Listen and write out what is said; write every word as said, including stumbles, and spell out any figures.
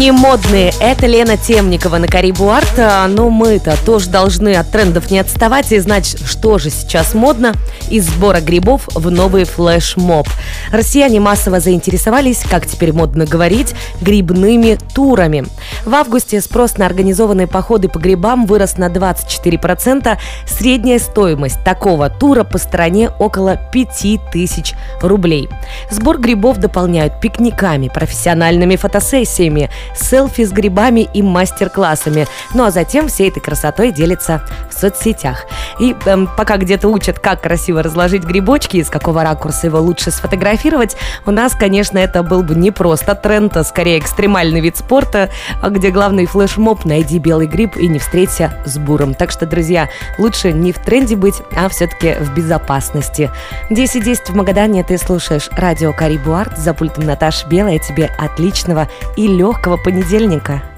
И модные. Это Лена Темникова на Карибу Арт. Но мы-то тоже должны от трендов не отставать и знать, что же сейчас модно. Из сбора грибов в новый флешмоб. Россияне массово заинтересовались, как теперь модно говорить, грибными турами. В августе спрос на организованные походы по грибам вырос на двадцать четыре процента. Средняя стоимость такого тура по стране около пяти тысяч рублей. Сбор грибов дополняют пикниками, профессиональными фотосессиями, селфи с грибами и мастер-классами. Ну а затем всей этой красотой делятся в соцсетях. И эм, пока где-то учат, как красиво разложить грибочки и с какого ракурса его лучше сфотографировать, у нас, конечно, это был бы не просто тренд, а скорее экстремальный вид спорта, где главный флешмоб «Найди белый гриб и не встреться с буром». Так что, друзья, лучше не в тренде быть, а все-таки в безопасности. десять десять в Магадане. Ты слушаешь радио Карибу Арт. За пультом Наташа Белая. Тебе отличного и легкого понедельника.